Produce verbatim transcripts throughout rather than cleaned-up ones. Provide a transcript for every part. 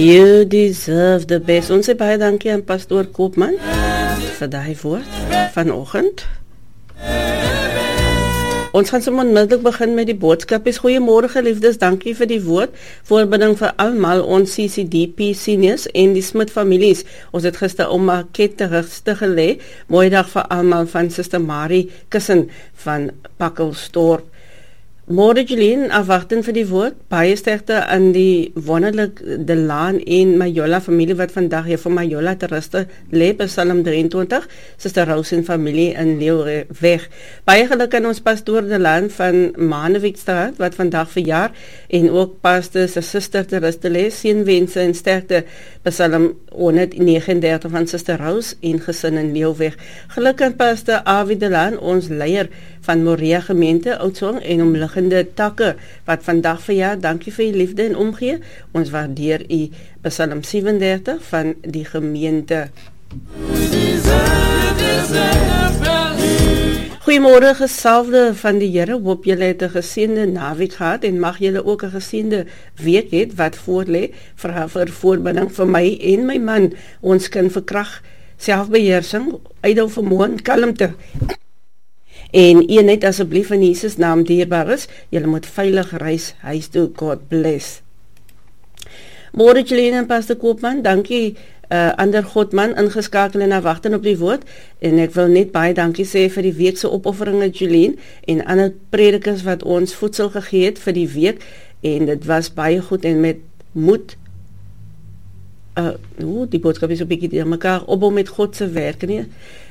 You deserve the best. Ons sê baie dankie aan Pastoor Koopman vir daai woord vanoggend. Ons gaan sommer onmiddellik begin met die boodskap. Goeiemôre geliefdes, dankie vir die woord. Voorbinding vir almal ons C C D P seniors en die Smit families. Ons het gister om 'n ket te rustig gelê. Mooi dag vir almal van Suster Marie Kussen van Pakkelsdorp. Môre Jolien, afwagting vir die woord. Baie sterkte aan die wonderlik De Laan en Majola familie wat vandag hier vir Majola te ruste lê, Psalm drieëntwintig, Suster Rose en familie in Leeuweg. Baie geluk aan ons pastoor De Laan van Manevikstraat wat vandag verjaar en ook pastoor se suster te ruste lê. Seënwense en sterkte, Psalm honderdnegenendertig van Suster Rose en gesin in Leeuweg. Geluk aan pastoor Avi De Laan, ons leier van Moria gemeente Oudtshoorn en omliggende takke wat vandag verjaar. Dankie vir u liefde en omgee. Ons waardeer u. Psalm sewendertig van die gemeente. Goeiemôre gesalfde van die Here. Hoop julle het 'n geseënde naweek gehad en mag julle ook 'n geseënde week hê wat voorlê. Vra vir voorbinding vir my en my man. Ons kind vir krag, selfbeheersing, uithou vermoë en kalmte. En eenheid asseblief in Jesus naam dierbaar is, julle moet veilig reis huis toe. God bless. Môre Jolene en Pastor Koopman, dankie uh, ander Godman ingeskakel en wagting op die woord, en ek wil net baie dankie sê vir die week se opofferinge Jolene en ander predikers wat ons voedsel gegee het vir die week, en dit was baie goed en met moed uh, o, die boodskap is 'n bietjie deur mekaar, opbou met God se werk, nie?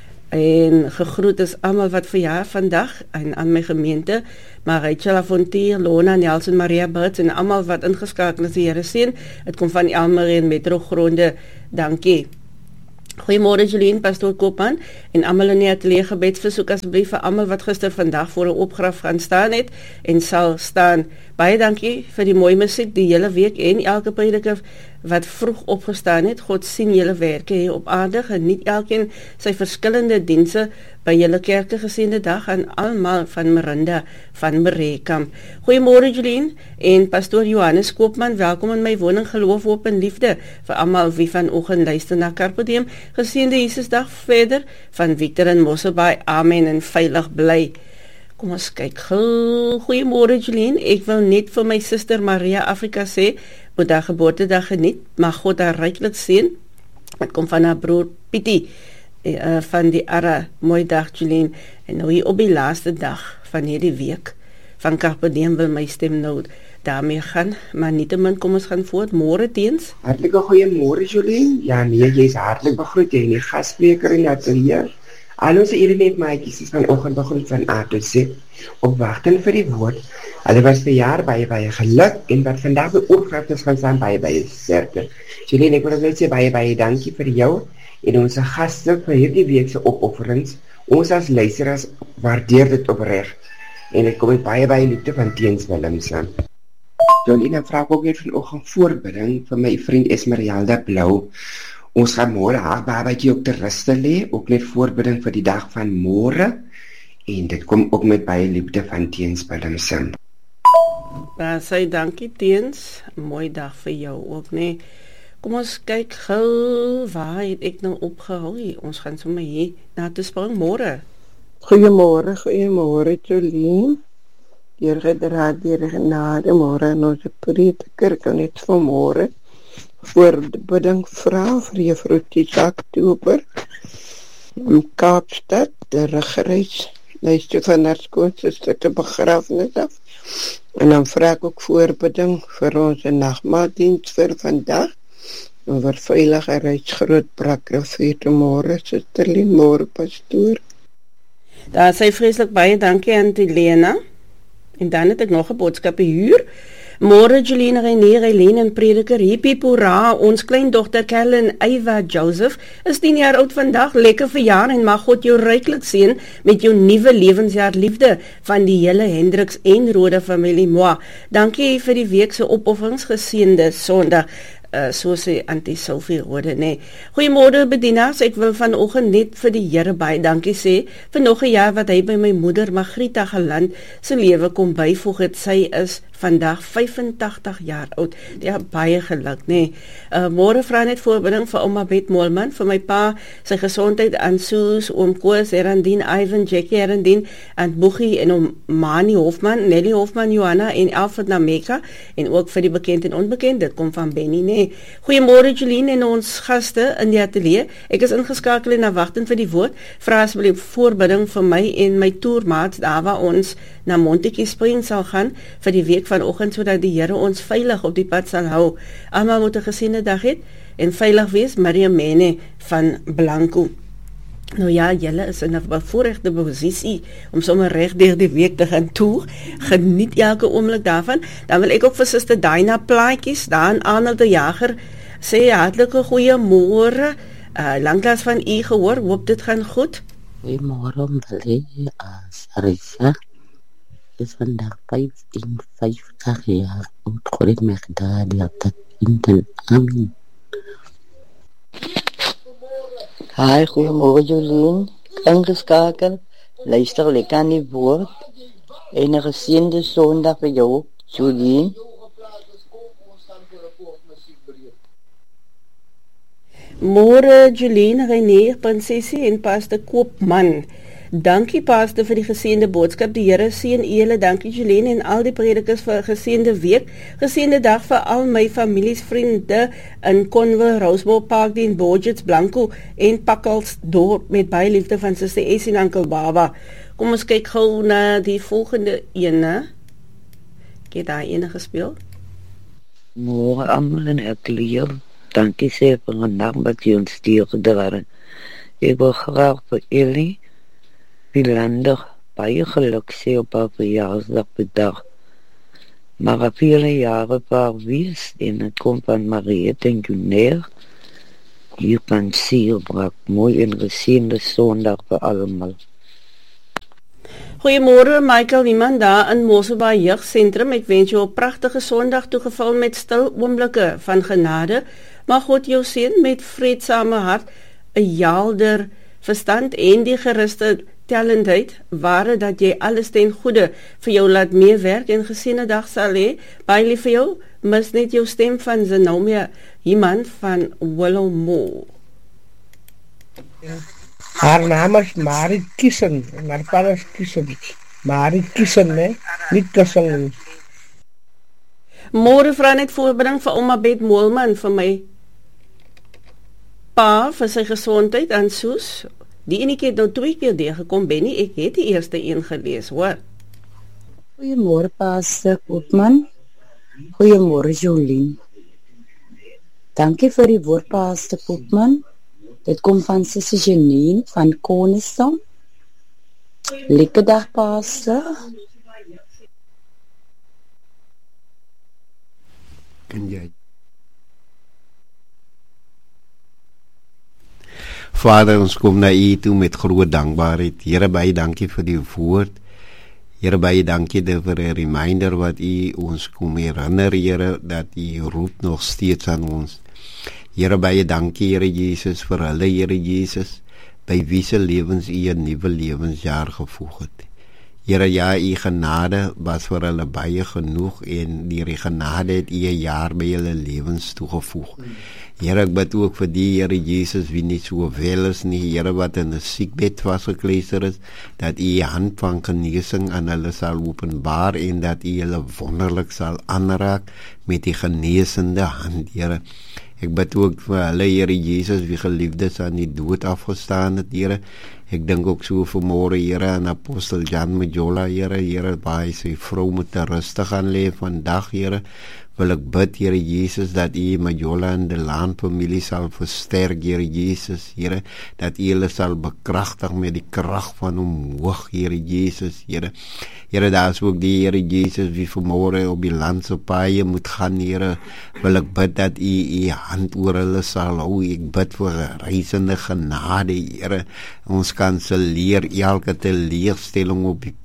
En gegroet is almal wat verjaar vandag en aan my gemeente, maar Rachel Afontier, Lona, Nelson, Maria Burts en almal wat ingeskakel is, die Here seën. Het kom van Elmarie en Metro Gronde. Dankie. Goeiemôre Jolien, Pastoor Koopman en almal in die ateljee gebedsversoek asseblief vir almal wat gister vandag voor 'n opgraf gaan staan het en sal staan. Baie dankie vir die mooi musiek die hele week en elke prediker wat vroeg opgestaan het. God sien julle werke hier op aarde, geniet elkeen sy verskillende dienste by julle kerke. Geseënde dag aan almal van Marinda van Mareekamp. Goeiemôre Jolien en Pastoor Johannes Koopman, welkom in my woning Geloof, Hoop en Liefde vir almal wie vanoggend luister na Carpe Diem. Geseënde Jesusdag verder van Victor en Mosselbaai. Amen en veilig bly. Kom ons kyk. Goeiemôre Jolien, ek wil net vir my suster Maria Afrika sê, moet haar geboortedag geniet, mag God haar ryklik seën. Dit kom van haar broer Pietie uh, van die Arra. Mooi dag Jolien, en nou hier op die laaste dag van hierdie week van Carpe Diem wil my stem nou daarmee gaan, maar nietemin kom ons gaan voort. Môre teens. Hartlike goeiemôre Jolien. Ja nee, jy is hartlik begroet, jy en die gasspreker in die ateljee. Al onze eerlijke maatjes is vanochtend begroet van A tot Z, op wachten vir die woord. Hulle was verjaar baie baie geluk, en wat vandag by opgraf is gaan staan baie baie sterkte. Jolien, ek wil net sê baie baie dankie vir jou en onze gasten vir hierdie weekse opofferings. Ons as luisteraars waardeer dit opreg, en ek kom met baie baie liefde van Teens Willemse. Jolien, ek vraag ook net vanoggend voorbidding vir my vriend Esmeralda Blou. Ons gaan môre haar babatjie ook te ruste lê, ook net voorbidding vir die dag van môre, en dit kom ook met baie liefde van Teens Willemse. Baie sê dankie Teens, mooi dag vir jou ook, nee. Kom ons kyk gou, waar het ek nou opgehou? Ons gaan sommer hier na te spring môre. Goeiemôre, goeiemôre Jolien. Deur gedra deur genade môre in ons prediker kan net vanmôre voorbidding vra vir Juffrou Tita Oktober in Kaapstad, de regreis luister van haar skoonsister te begrafenis af. En dan vra ek ook voorbidding vir ons nagmaatdiens vir vandag en vir veilige reis groot Brakrivier te môre, Susterlien, môre pastoor. Daar sê vreeslik baie dankie aan die Lena. En dan het ek nog 'n boodskap hier. Môre Jolene, René, Helene en prediker, hippie poera, ons kleindogter Kellen Eva Joseph is tien jaar oud vandag, lekker verjaar en mag God jou ryklik seën met jou nuwe lewensjaar liefde van die hele Hendriks en Rode familie. Moi. Dankie vir die week se opofferings, geseënde Sondag. uh, soos die Auntie Sophie hoorde, nee. Goeiemôre bedienaars, ek wil vanoggend net vir die Here baie dankie sê vir nog 'n jaar wat hy by my moeder Margrieta Geland se lewe kom byvoeg het. Sy is vandag vyfentagtig jaar oud. Ja, baie geluk, nee. Uh, môre vra net voorbeding vir ouma Bet Moelman, vir my pa, sy gesondheid, aan Soos, oom Koos, Erandien, Ivan, Jackie Erandien, en Boegie en oom Mani Hofman, Nelly Hofman, Johanna en Alfred Nameka, en ook vir die bekend en onbekend, dit kom van Benny, nee. Goeiemôre Jolien en ons gaste in die ateljee. Ek is ingeskakel en wagtend vir die woord. Vra asseblief voorbidding vir my en my toermaats daar waar ons na Montetjie Spring sal gaan vir die week vanoggend, sodat die Here ons veilig op die pad sal hou. Almal moet 'n geseënde dag hê en veilig wees. Miriam Mene van Blanco. Nou ja, julle is in 'n bevoorregte posisie om sommer reg deur die week te gaan toer. Geniet elke oomblik daarvan. Dan wil ek ook vir Suster Dina Plaatjies, daar in Arnold de Jager, sê hartlike goeiemôre. Uh, Lanklaas van u gehoor, hoop dit gaan goed. Goeiemôre Marie, as Sarissa. Is vandag vyfenvyftig jaar oud. God het my gedaan, die had dat in ten amen. Hi, goeiemôre Jolien. Ingeskakel, luister lekker aan die woord. En 'n geseënde Sondag vir jou, Jolien. Môre Jolien, René, Prinsessie en Pastor Koopman. Dankie Pastor vir die geseënde boodskap. Die Here seën julle. Dankie Jolien en al die predikers vir 'n geseënde week. Geseënde dag vir al my families, vriende in Conwell, Roseboro Park, die in Borgets, Blanco en Pakkelsdorp met baie liefde van Suster Essie en Uncle Baba. Kom ons kyk gou na die volgende ene. Ek het daar ene gespeel. Môre almal en ek leer. Dankie sê vir vandag wat jy ons stuur gedra. Ek wil graag vir Ellie Philander baie geluk sê op haar verjaarsdag vandag. Maar haar vele jare waar wees en het kom van Mariette en Junair. Hier kan siel brak mooi en geseënde Sondag vir allemaal. Goeiemôre Michael, iemand daar in Mosselbaai Jeugsentrum. Ek wens jou 'n pragtige Sondag toegevul met stil oomblikke van genade. Mag God jou seën met vreedsame hart, 'n helder verstand en die geruste talentheid, ware dat jy alles ten goeie vir jou laat meewerk en geseënde dag sal hê. Baie lief vir jou, mis net jou stem van Zenomia, iemand van Willowmore. Haar naam is Marit Kissen, en haar pa is Kissen. Marit Kissen, ne? Niet Kissen. Môre vra net voorbeding vir ouma Bet Moelman, vir my pa, vir sy gesondheid en Soos. Die enetjie het nou twee keer deurgekom, Benny, ek het die eerste een gelees, hoor. Goeiemôre Pastor Koopman. Goeiemôre Jolien. Dankie vir die woord Pastor Koopman. Dit kom van Sissie Janine van Cornerstone. Lekker dag Pastor. Kan jy Vader, ons kom na U toe met groot dankbaarheid. Here, baie dankie vir die woord. Here, baie dankie vir 'n reminder wat U ons kom herinner, Here, dat U roep nog steeds aan ons. Here, baie dankie, Here Jesus, vir hulle, Here Jesus, by wie se lewens U 'n nuwe lewensjaar gevoeg het. Here, ja, U genade was vir hulle baie genoeg en die genade het U 'n jaar by hulle lewens toegevoeg. Here, ek bid ook vir die Here Jesus wie nie so wel is nie, Here wat in 'n siekbed vasgekleister is, dat U U hand van genesing aan hulle sal openbaar en dat U hulle wonderlik sal aanraak met die genesende hand, Here. Ek bid ook vir hulle, Here Jesus, wie geliefdes aan die dood afgestaan het, Here. Ek dink ook so vanmôre, Here, aan Apostel Jan Majola, Here, Here, by sy vrou moet rustig gaan lê vandag, Here. Wil ek bid, Here Jesus, dat U Majola en die Laan familie sal versterk, Here Jesus, Here, dat U hulle sal bekragtig met die krag van omhoog, Here Jesus, Here. Here, daar is ook die Here Jesus wie vanmôre op die landse paaie moet gaan, Here. Wil ek bid dat U U hand oor hulle sal hou. Ek bid vir reisende genade, Here. Ons kanselleer elke teleurstelling op die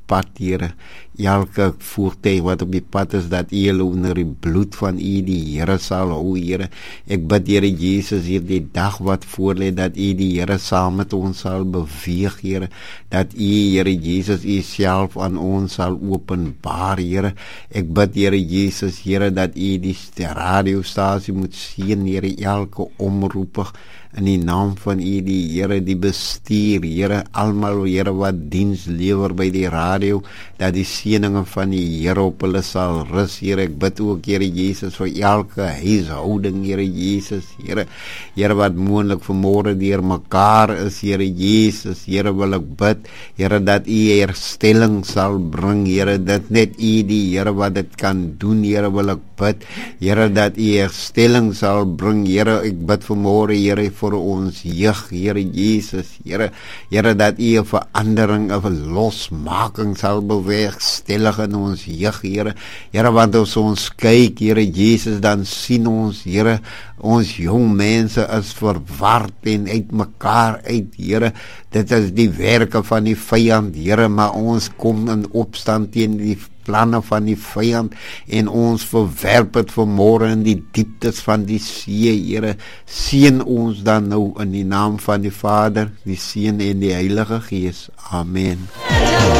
pad, Here. Elke voertuig wat op die pad is, dat U hulle onder die bloed van U, die Here, sal hou, Here. Ek bid, Here Jesus, hierdie dag wat voorlê, dat U, die Here, saam met ons sal beweeg, Here. Dat U, Here Jesus, U self aan ons sal openbaar, Here. Ek bid, Here Jesus, Here, dat U die radiostasie moet sien, Here, elke omroeper, in die naam van U, die Here, die bestuur, Here, almal, Here, wat diens lewer by die radio, dat die seëninge van die Here op hulle sal rus, Here. Ek bid ook, Here Jesus, vir elke huishouding, Here Jesus, Here, Here, wat moontlik vanmôre deur mekaar is, Here Jesus, Here, wil ek bid, Here, dat U herstelling sal bring, Here, dat net U, die Here, wat dit kan doen, Here, wil ek bid, Here, dat U herstelling sal bring, Here. Ek bid vanmôre, Here, vir ons jeug, Here Jesus, Here, Here, dat U 'n verandering, 'n losmaking sal bewerkstellig in ons jeug, Here, Here, want as ons kyk, Here Jesus, dan sien ons, Here, ons jong mense is verward en uit mekaar uit, Here. Dit is die werke van die vyand, Here, maar ons kom in opstand teen die planne van die vyand en ons verwerp het vanmôre in die dieptes van die see, Here. Seën ons dan nou in die naam van die Vader, die Seun en die Heilige Gees. Amen.